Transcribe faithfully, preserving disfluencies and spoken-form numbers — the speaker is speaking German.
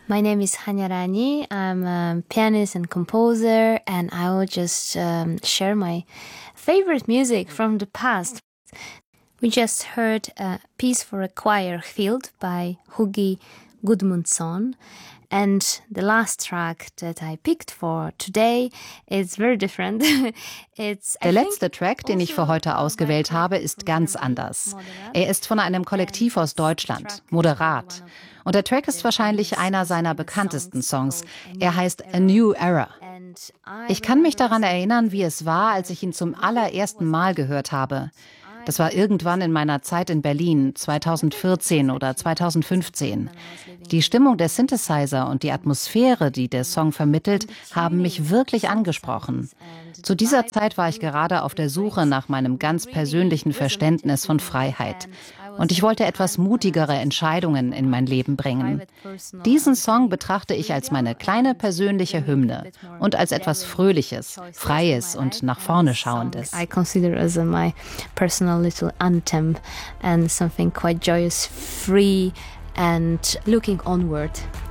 My name is Hanya Rani. I'm a pianist and composer, and I will just um, share my favorite music from the past. We just heard a piece for a choir filled by Hugi Gudmundsson. And the last track that I picked for today is very different. It's, Der letzte Track, den ich für heute ausgewählt habe, ist ganz anders. Er ist von einem Kollektiv aus Deutschland, Moderat. Und der Track ist wahrscheinlich einer seiner bekanntesten Songs. Er heißt A New Era. Ich kann mich daran erinnern, wie es war, als ich ihn zum allerersten Mal gehört habe. Das war irgendwann in meiner Zeit in Berlin, zweitausendvierzehn oder zweitausendfünfzehn. Die Stimmung der Synthesizer und die Atmosphäre, die der Song vermittelt, haben mich wirklich angesprochen. Zu dieser Zeit war ich gerade auf der Suche nach meinem ganz persönlichen Verständnis von Freiheit. Und ich wollte etwas mutigere Entscheidungen in mein Leben bringen. Diesen Song betrachte ich als meine kleine persönliche Hymne und als etwas Fröhliches, Freies und nach vorne Schauendes. I consider as a, my personal little anthem and something quite joyous, free and looking onward.